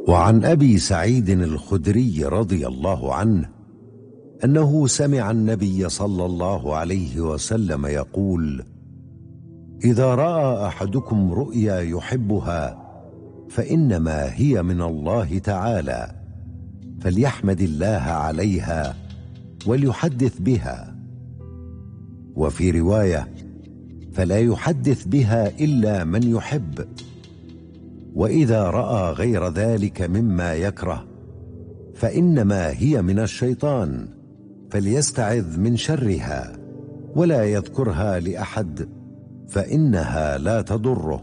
وعن أبي سعيد الخدري رضي الله عنه أنه سمع النبي صلى الله عليه وسلم يقول: إذا رأى أحدكم رؤيا يحبها فإنما هي من الله تعالى، فليحمد الله عليها وليحدث بها. وفي رواية: فلا يحدث بها إلا من يحب. وإذا رأى غير ذلك مما يكره فإنما هي من الشيطان، فليستعذ من شرها ولا يذكرها لأحد فإنها لا تضره.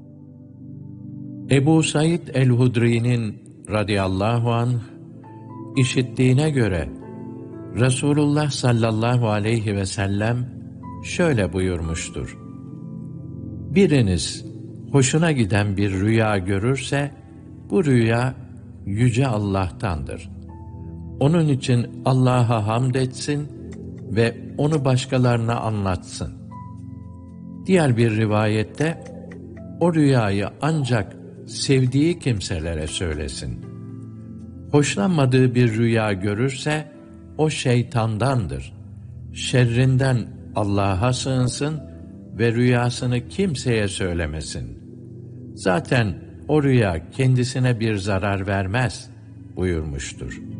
Ebu Said el-Hudri'nin radıyallahu anh işittiğine göre Resulullah sallallahu aleyhi ve sellem şöyle buyurmuştur: Biriniz hoşuna giden bir rüya görürse, bu rüya Yüce Allah'tandır. Onun için Allah'a hamd etsin ve onu başkalarına anlatsın. Diğer bir rivayette, o rüyayı ancak sevdiği kimselere söylesin. Hoşlanmadığı bir rüya görürse, o şeytandandır. Şerrinden Allah'a sığınsın ve rüyasını kimseye söylemesin. Zaten o rüya kendisine bir zarar vermez buyurmuştur.